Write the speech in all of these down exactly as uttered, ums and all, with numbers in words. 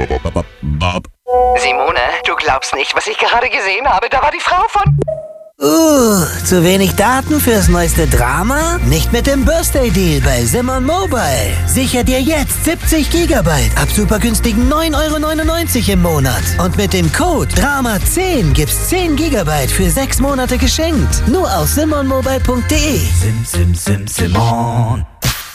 Simone, du glaubst nicht, was ich gerade gesehen habe. Da war die Frau von... Uh, zu wenig Daten fürs neueste Drama? Nicht mit dem Birthday-Deal bei Simon Mobile. Sicher dir jetzt siebzig Gigabyte ab super günstigen neun Euro neunundneunzig im Monat. Und mit dem Code Drama zehn gibt's zehn Gigabyte für sechs Monate geschenkt. Nur auf simon mobile punkt de. Sim, sim, sim, Simon.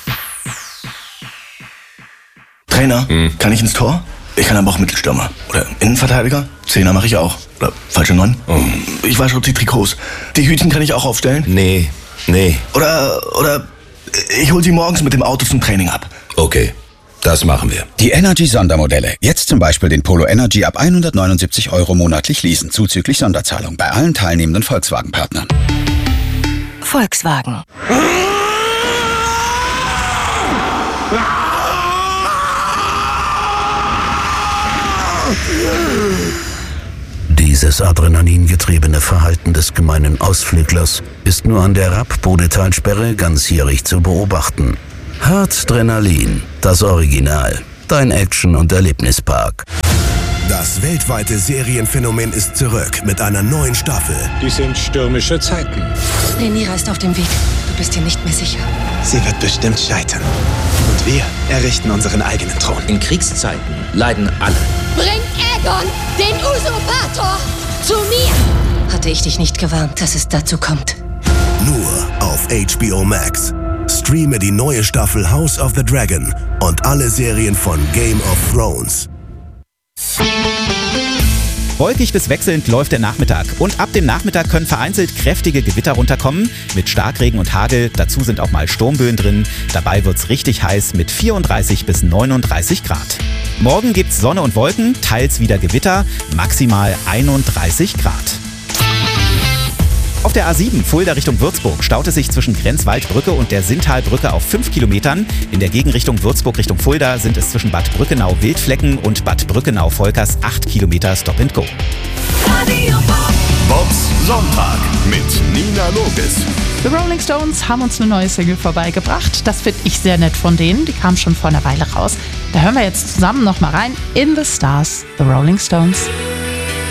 Trainer, hm. kann ich ins Tor? Ich kann aber auch Mittelstürmer. Oder Innenverteidiger? Zehner mache ich auch. Oder falsche Neun? Oh. Ich wasche die Trikots. Die Hütchen kann ich auch aufstellen? Nee, nee. Oder, oder ich hol sie morgens mit dem Auto zum Training ab. Okay, das machen wir. Die Energy-Sondermodelle. Jetzt zum Beispiel den Polo Energy ab hundertneunundsiebzig Euro monatlich leasen, zuzüglich Sonderzahlung bei allen teilnehmenden Volkswagen-Partnern. Volkswagen. Dieses adrenalingetriebene Verhalten des gemeinen Ausflüglers ist nur an der Rapp-Bodetalsperre ganzjährig zu beobachten. Hartdrenalin, das Original, dein Action- und Erlebnispark. Das weltweite Serienphänomen ist zurück mit einer neuen Staffel. Die sind stürmische Zeiten. Rhaenyra ist auf dem Weg. Du bist dir nicht mehr sicher. Sie wird bestimmt scheitern. Und wir errichten unseren eigenen Thron. In Kriegszeiten leiden alle. Bring Aegon, den Usurpator, zu mir! Hatte ich dich nicht gewarnt, dass es dazu kommt. Nur auf H B O Max. Streame die neue Staffel House of the Dragon und alle Serien von Game of Thrones. Wolkig bis wechselnd läuft der Nachmittag und ab dem Nachmittag können vereinzelt kräftige Gewitter runterkommen mit Starkregen und Hagel. Dazu sind auch mal Sturmböen drin. Dabei wird's richtig heiß mit vierunddreißig bis neununddreißig Grad. Morgen gibt's Sonne und Wolken, teils wieder Gewitter, maximal einunddreißig Grad. Auf der A sieben Fulda Richtung Würzburg staut es sich zwischen Grenzwaldbrücke und der Sinntalbrücke auf fünf Kilometern. In der Gegenrichtung Würzburg Richtung Fulda sind es zwischen Bad Brückenau-Wildflecken und Bad Brückenau-Volkers acht Kilometer Stop and Go. Bobs Sonntag mit Nina Logis. The Rolling Stones haben uns eine neue Single vorbeigebracht. Das finde ich sehr nett von denen. Die kam schon vor einer Weile raus. Da hören wir jetzt zusammen noch mal rein. In the Stars, The Rolling Stones.